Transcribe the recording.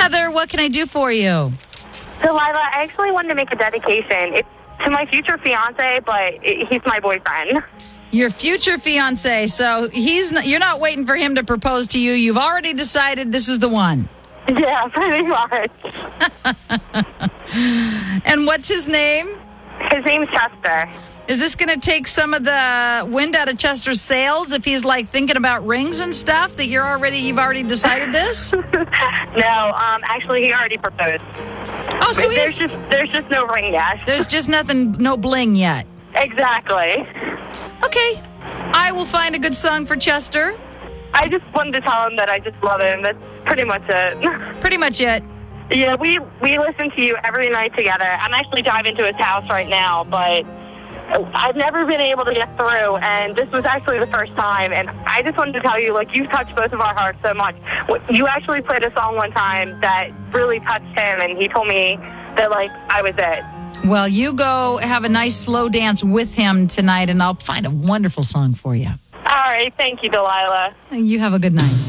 Heather, what can I do for you? Delilah, I actually wanted to make a dedication. It's to my future fiance, but he's my boyfriend. Your future fiance. So you're not waiting for him to propose to you. You've already decided this is the one. Yeah, pretty much. And what's his name? His name's Chester. Is this going to take some of the wind out of Chester's sails if he's like thinking about rings and stuff that you've already decided this? No, actually he already proposed. Oh, so there's just no ring yet. There's just nothing, no bling yet. Exactly. Okay. I will find a good song for Chester. I just wanted to tell him that I just love him. That's pretty much it. Pretty much it. Yeah, we listen to you every night together. I'm actually driving to his house right now, but I've never been able to get through, and this was actually the first time, and I just wanted to tell you, like, you've touched both of our hearts so much. You actually played a song one time that really touched him, and he told me that, like, I was it. Well, you go have a nice slow dance with him tonight, and I'll find a wonderful song for you. All right. Thank you, Delilah. You have a good night.